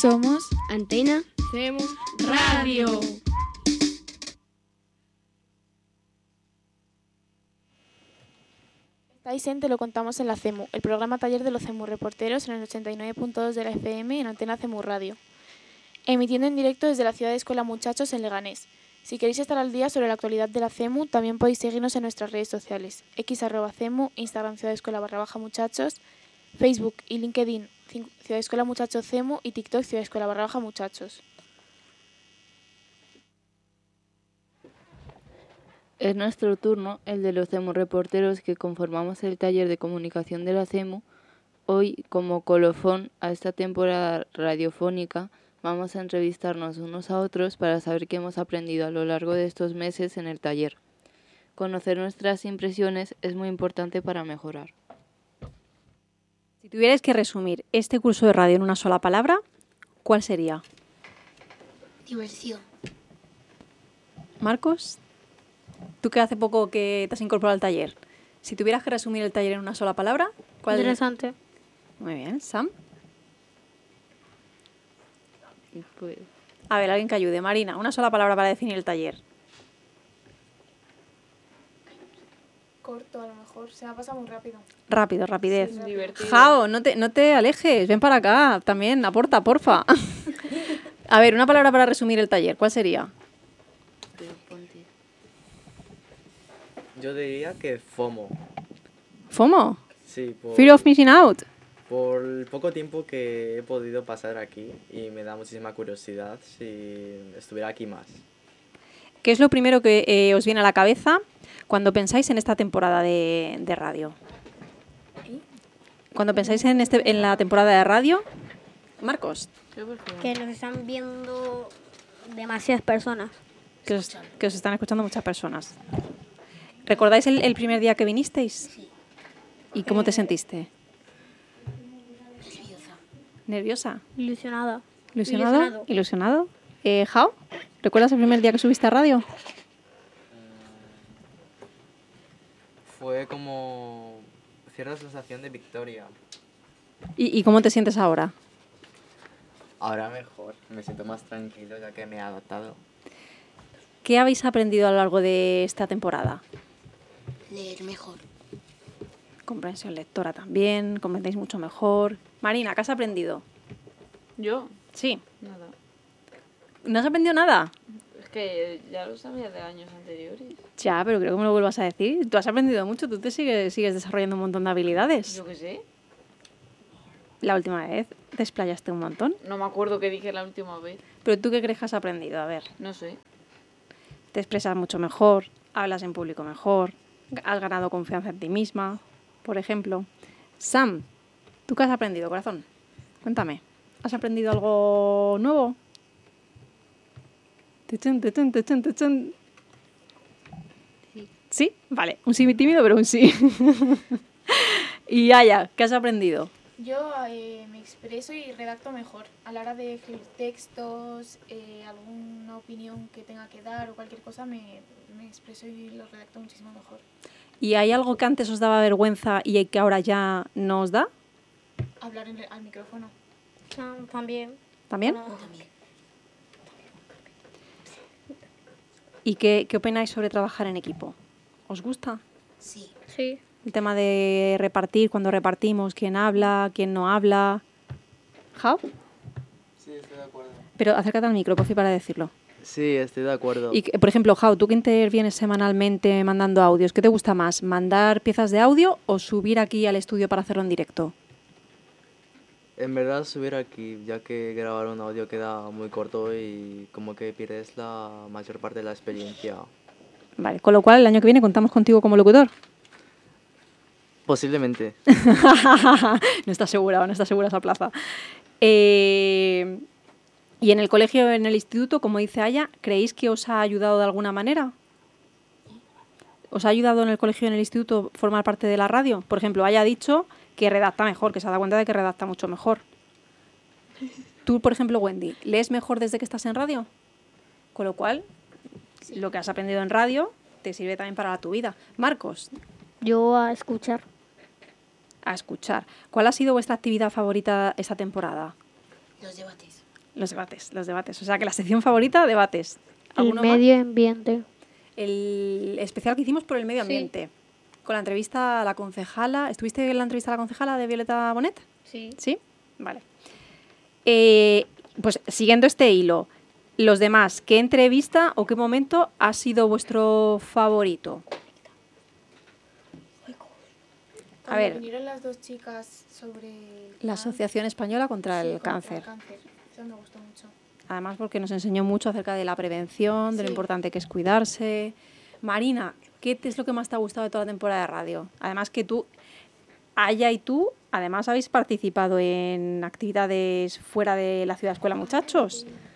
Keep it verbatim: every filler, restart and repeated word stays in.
Somos Antena CEMU Radio. Estáis en Te lo contamos en la CEMU, el programa taller de los CEMU reporteros en el ochenta y nueve punto dos de la F M en Antena CEMU Radio. Emitiendo en directo desde la ciudad de Escuela Muchachos en Leganés. Si queréis estar al día sobre la actualidad de la CEMU, también podéis seguirnos en nuestras redes sociales, x arroba CEMU, Instagram Ciudad de Escuela barra baja Muchachos, Facebook y LinkedIn Ciudad de Escuela Muchachos CEMU y TikTok Ciudad de Escuela barra baja Muchachos. Es nuestro turno, el de los CEMU reporteros que conformamos el taller de comunicación de la CEMU. Hoy, como colofón a esta temporada radiofónica, vamos a entrevistarnos unos a otros para saber qué hemos aprendido a lo largo de estos meses en el taller. Conocer nuestras impresiones es muy importante para mejorar. Si tuvierais que resumir este curso de radio en una sola palabra, ¿cuál sería? Diversión. Marcos, tú que hace poco que te has incorporado al taller, si tuvieras que resumir el taller en una sola palabra, ¿cuál? Interesante. Muy bien, Sam. Pues, A ver, alguien que ayude. Marina, una sola palabra para definir el taller. Corto, a lo mejor. Se me ha pasado muy rápido. Rápido, rapidez. Sí, divertido. Jao, no te, no te alejes, ven para acá. También, aporta, porfa. A ver, una palabra para resumir el taller, ¿cuál sería? Yo diría que FOMO. ¿FOMO? Sí, por, Fear of missing out. por el poco tiempo que he podido pasar aquí y me da muchísima curiosidad si estuviera aquí más. ¿Qué es lo primero que eh, os viene a la cabeza cuando pensáis en esta temporada de, de radio? Cuando pensáis en, este, en la temporada de radio, Marcos, Que nos están viendo demasiadas personas. que os, que os están escuchando muchas personas. ¿Recordáis el, el primer día que vinisteis? Sí. ¿Y cómo te sentiste? Nerviosa. ¿Nerviosa? Ilusionada. ¿Ilusionado? Ilusionado. ¿Ilusionado? Eh, Jao, ¿recuerdas el primer día que subiste a radio? Fue como cierta sensación de victoria. ¿Y, y cómo te sientes ahora? Ahora mejor, me siento más tranquilo ya que me he adaptado. ¿Qué habéis aprendido a lo largo de esta temporada? Leer mejor. Comprensión lectora también, comprendéis mucho mejor. Marina, ¿qué has aprendido? ¿Yo? Sí. Nada. ¿No has aprendido nada? Es que ya lo sabía de años anteriores. Ya, pero creo que me lo vuelvas a decir. Tú has aprendido mucho, tú te sigues, sigues desarrollando un montón de habilidades. Yo qué sé. La última vez te explayaste un montón. No me acuerdo qué dije la última vez. ¿Pero tú qué crees que has aprendido? A ver, No sé. te expresas mucho mejor, hablas en público mejor, has ganado confianza en ti misma, por ejemplo. Sam, ¿tú qué has aprendido, corazón? Cuéntame, ¿has aprendido algo nuevo? Tuchun, tuchun, tuchun, tuchun. Sí. ¿Sí? Vale, un sí tímido, pero un sí. Y Aya, ¿qué has aprendido? Yo eh, me expreso y redacto mejor. A la hora de escribir textos, eh, alguna opinión que tenga que dar o cualquier cosa, me, me expreso y lo redacto muchísimo mejor. ¿Y hay algo que antes os daba vergüenza y que ahora ya no os da? Hablar en el- al micrófono. Ah, también. ¿También? No, también. ¿Y qué, qué opináis sobre trabajar en equipo? ¿Os gusta? Sí. Sí. El tema de repartir, cuando repartimos, quién habla, quién no habla. ¿Jao? Sí, estoy de acuerdo. Pero acércate al micro, por fin, para decirlo. Sí, estoy de acuerdo. Y, por ejemplo, Jao, tú que intervienes semanalmente mandando audios, ¿qué te gusta más? ¿Mandar piezas de audio o subir aquí al estudio para hacerlo en directo? En verdad subir aquí, ya que grabar un audio queda muy corto y como que pierdes la mayor parte de la experiencia. Vale, con lo cual el año que viene contamos contigo como locutor. Posiblemente. No está segura, no está segura esa plaza. Eh, ¿Y en el colegio, en el instituto, como dice Aya, creéis que os ha ayudado de alguna manera? ¿Os ha ayudado en el colegio y en el instituto formar parte de la radio? Por ejemplo, Aya ha dicho que redacta mejor, que se ha dado cuenta de que redacta mucho mejor. Tú, por ejemplo, Wendy, ¿lees mejor desde que estás en radio? Con lo cual, sí, lo que has aprendido en radio te sirve también para tu vida. Marcos. Yo a escuchar. A escuchar. ¿Cuál ha sido vuestra actividad favorita esta temporada? Los debates. Los debates, los debates. O sea que la sección favorita, debates. El ¿Alguno más? medio ambiente. El especial que hicimos por el medio ambiente. Con la entrevista a la concejala. ¿Estuviste en la entrevista a la concejala de Violeta Bonet? Sí. ¿Sí? Vale. Eh, pues siguiendo este hilo, los demás, ¿qué entrevista o qué momento ha sido vuestro favorito? A ver. Vinieron las dos chicas sobre La Asociación Española contra el Cáncer. Eso me gustó mucho. Además porque nos enseñó mucho acerca de la prevención, de lo Sí. importante que es cuidarse. Marina, ¿qué te- es lo que más te ha gustado de toda la temporada de radio? Además que tú, Aya y tú, además habéis participado en actividades fuera de la ciudad escuela, muchachos.